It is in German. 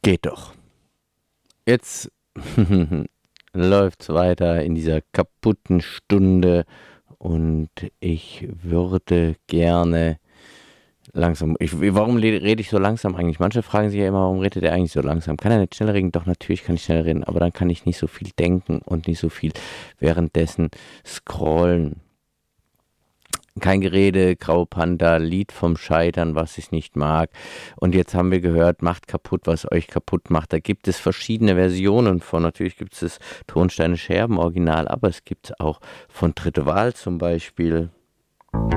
Geht doch. Jetzt läuft's weiter in dieser kaputten Stunde und ich würde gerne langsam. Warum rede ich so langsam eigentlich? Manche fragen sich ja immer, warum redet er eigentlich so langsam? Kann er nicht schneller reden? Doch, natürlich kann ich schneller reden, aber dann kann ich nicht so viel denken und nicht so viel währenddessen scrollen. Kein Gerede, Graue Panda, Lied vom Scheitern, was ich nicht mag. Und jetzt haben wir gehört, macht kaputt, was euch kaputt macht. Da gibt es verschiedene Versionen von. Natürlich gibt es das Tonsteine Scherben Original, aber es gibt es auch von Dritte Wahl zum Beispiel.